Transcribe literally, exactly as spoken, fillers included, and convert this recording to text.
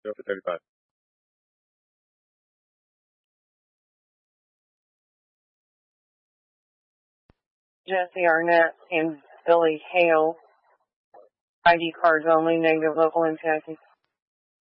Go for thirty-five. Jesse Arnett and Billy Hale. I D cards only, negative local impact.